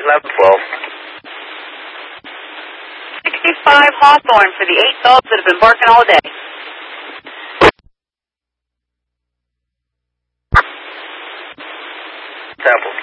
1112. 65 Hawthorne for the 8 dogs that have been barking all day. Temple